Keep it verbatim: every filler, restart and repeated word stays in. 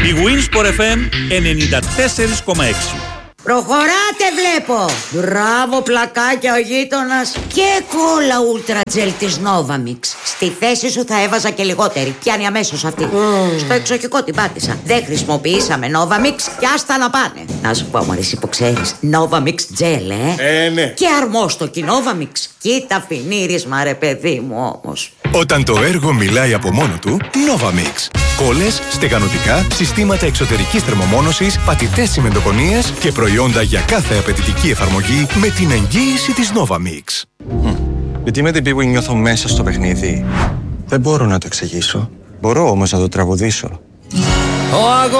Η Winsport εφ εμ ενενήντα τέσσερα κόμμα έξι. Προχωράτε βλέπω. Μπράβο πλακάκια ο γείτονας. Και κόλλα ούλτρα τζελ της Novamix. Στη θέση σου θα έβαζα και λιγότερη. Πιάνει αμέσως αυτή. mm. Στο εξοχικό την πάτησα. Δεν χρησιμοποιήσαμε Novamix και άστα να πάνε. Να σου πω μωρής που ξέρεις, Novamix τζελ ε. Ε ναι. Και αρμόστοκι Novamix. Κοίτα φινίρισμα ρε παιδί μου όμως. Όταν το έργο μιλάει από μόνο του, Novamix. Κόλλες, στεγανοτικά, συστήματα εξωτερικής θερμομόνωσης, πατητές τσιμεντοκονίες και προϊόντα για κάθε απαιτητική εφαρμογή με την εγγύηση της Novamix. Mm. Γιατί με την πίπου νιώθω μέσα στο παιχνίδι. Δεν μπορώ να το εξηγήσω. Μπορώ όμως να το τραγουδήσω.